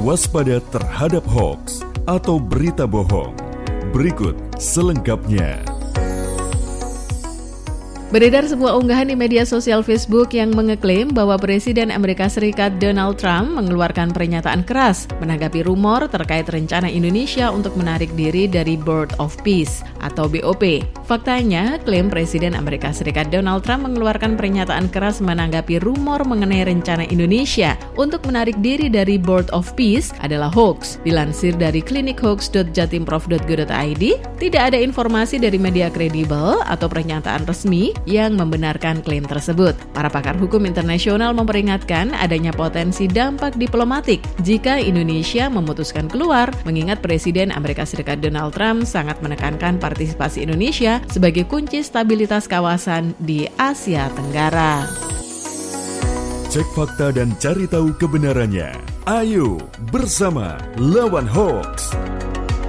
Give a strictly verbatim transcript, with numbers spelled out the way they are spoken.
Waspada terhadap hoaks atau berita bohong. Berikut selengkapnya. Beredar sebuah unggahan di media sosial Facebook yang mengeklaim bahwa Presiden Amerika Serikat Donald Trump mengeluarkan pernyataan keras menanggapi rumor terkait rencana Indonesia untuk menarik diri dari Board of Peace atau B O P. Faktanya, klaim Presiden Amerika Serikat Donald Trump mengeluarkan pernyataan keras menanggapi rumor mengenai rencana Indonesia untuk menarik diri dari Board of Peace adalah hoax. Dilansir dari klinik hoax dot jatimprov dot go dot i d, tidak ada informasi dari media kredibel atau pernyataan resmi yang membenarkan klaim tersebut. Para pakar hukum internasional memperingatkan adanya potensi dampak diplomatik jika Indonesia memutuskan keluar, mengingat Presiden Amerika Serikat Donald Trump sangat menekankan partisipasi Indonesia sebagai kunci stabilitas kawasan di Asia Tenggara. Cek fakta dan cari tahu kebenarannya. Ayo bersama lawan hoax.